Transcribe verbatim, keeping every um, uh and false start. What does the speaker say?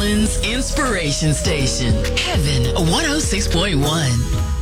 Orleans Inspiration Station, Heaven one oh six point one.